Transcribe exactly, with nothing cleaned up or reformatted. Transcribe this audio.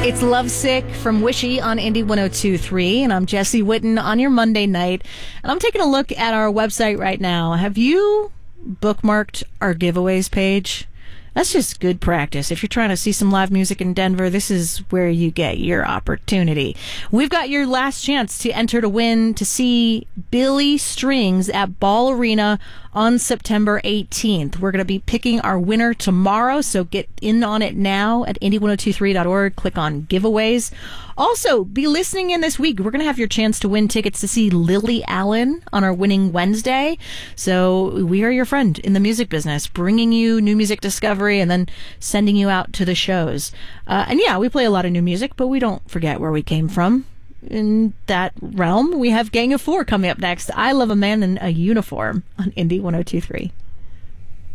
It's Lovesick from Wishy on Indie one oh two point three, and I'm Jesse Witten on your Monday night. And I'm taking a look at our website right now. Have you bookmarked our giveaways page? That's just good practice. If you're trying to see some live music in Denver, this is where you get your opportunity. We've got your last chance to enter to win to see Billy Strings at Ball Arena on September eighteenth. We're going to be picking our winner tomorrow, so get in on it now at indie ten twenty-three dot org. Click on giveaways. Also, be listening in this week. We're going to have your chance to win tickets to see Lily Allen on our Winning Wednesday. So we are your friend in the music business, bringing you new music discovery and then sending you out to the shows. Uh, and yeah, we play a lot of new music, but we don't forget where we came from. In that realm, we have Gang of Four coming up next. I Love a Man in a Uniform on Indie ten twenty-three.